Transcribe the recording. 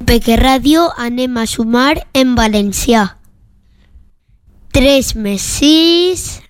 Peque Ràdio anem a sumar en valencià. 3 més 6...